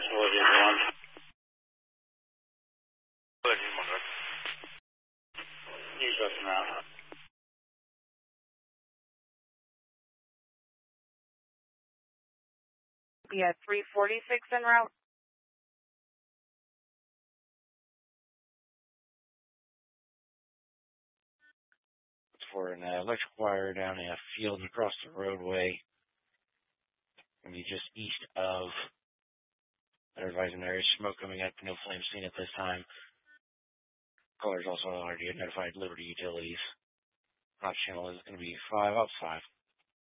What is one? Good, you want He's just now. Yeah, 346 en route. For an electric wire down in a field across the roadway. Going to be just east of. They're advising there is smoke coming up. No flame seen at this time. Callers also already notified Liberty Utilities. Hot channel is going to be 5 out 5.